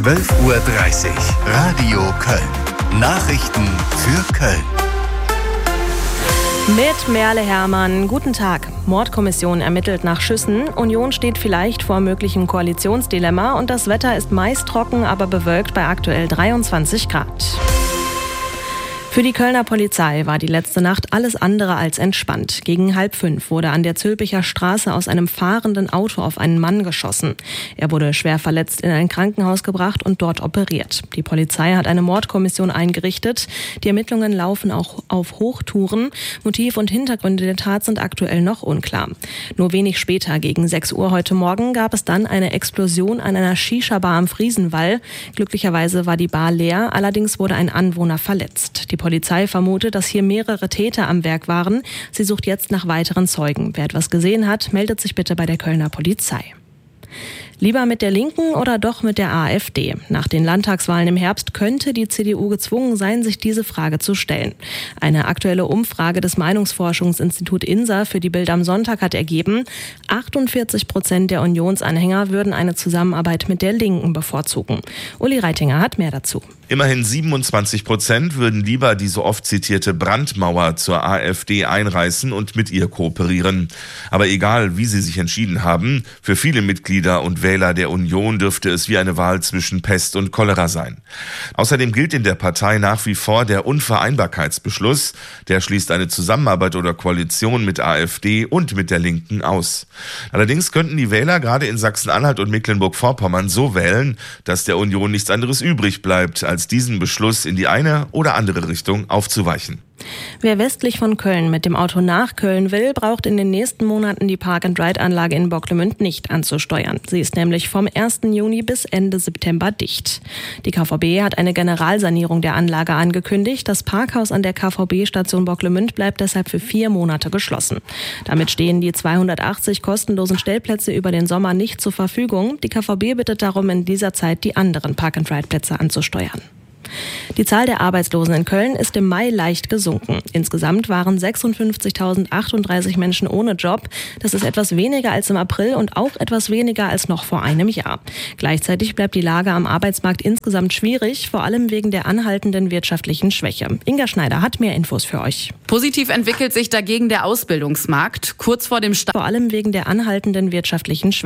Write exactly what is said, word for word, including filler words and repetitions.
zwölf Uhr dreißig. Radio Köln. Nachrichten für Köln. Mit Merle Herrmann. Guten Tag. Mordkommission ermittelt nach Schüssen. Union steht vielleicht vor möglichem Koalitionsdilemma und das Wetter ist meist trocken, aber bewölkt bei aktuell dreiundzwanzig Grad. Für die Kölner Polizei war die letzte Nacht alles andere als entspannt. Gegen halb fünf wurde an der Zülpicher Straße aus einem fahrenden Auto auf einen Mann geschossen. Er wurde schwer verletzt in ein Krankenhaus gebracht und dort operiert. Die Polizei hat eine Mordkommission eingerichtet. Die Ermittlungen laufen auch auf Hochtouren. Motiv und Hintergründe der Tat sind aktuell noch unklar. Nur wenig später, gegen sechs Uhr heute Morgen, gab es dann eine Explosion an einer Shisha-Bar am Friesenwall. Glücklicherweise war die Bar leer, allerdings wurde ein Anwohner verletzt. Die Die Polizei vermutet, dass hier mehrere Täter am Werk waren. Sie sucht jetzt nach weiteren Zeugen. Wer etwas gesehen hat, meldet sich bitte bei der Kölner Polizei. Lieber mit der Linken oder doch mit der AfD? Nach den Landtagswahlen im Herbst könnte die C D U gezwungen sein, sich diese Frage zu stellen. Eine aktuelle Umfrage des Meinungsforschungsinstituts I N S A für die Bild am Sonntag hat ergeben, achtundvierzig Prozent der Unionsanhänger würden eine Zusammenarbeit mit der Linken bevorzugen. Uli Reitinger hat mehr dazu. Immerhin siebenundzwanzig Prozent würden lieber die so oft zitierte Brandmauer zur AfD einreißen und mit ihr kooperieren. Aber egal, wie sie sich entschieden haben, für viele Mitglieder und Wähler der Union dürfte es wie eine Wahl zwischen Pest und Cholera sein. Außerdem gilt in der Partei nach wie vor der Unvereinbarkeitsbeschluss. Der schließt eine Zusammenarbeit oder Koalition mit AfD und mit der Linken aus. Allerdings könnten die Wähler gerade in Sachsen-Anhalt und Mecklenburg-Vorpommern so wählen, dass der Union nichts anderes übrig bleibt, als diesen Beschluss in die eine oder andere Richtung aufzuweichen. Wer westlich von Köln mit dem Auto nach Köln will, braucht in den nächsten Monaten die Park-and-Ride-Anlage in Bocklemünd nicht anzusteuern. Sie ist nämlich vom ersten Juni bis Ende September dicht. Die K V B hat eine Generalsanierung der Anlage angekündigt. Das Parkhaus an der K V B-Station Bocklemünd bleibt deshalb für vier Monate geschlossen. Damit stehen die zweihundertachtzig kostenlosen Stellplätze über den Sommer nicht zur Verfügung. Die K V B bittet darum, in dieser Zeit die anderen Park-and-Ride-Plätze anzusteuern. Die Zahl der Arbeitslosen in Köln ist im Mai leicht gesunken. Insgesamt waren sechsundfünfzigtausendachtunddreißig Menschen ohne Job. Das ist etwas weniger als im April und auch etwas weniger als noch vor einem Jahr. Gleichzeitig bleibt die Lage am Arbeitsmarkt insgesamt schwierig, vor allem wegen der anhaltenden wirtschaftlichen Schwäche. Inga Schneider hat mehr Infos für euch. Positiv entwickelt sich dagegen der Ausbildungsmarkt. Kurz vor dem Start. Vor allem wegen der anhaltenden wirtschaftlichen Schwäche.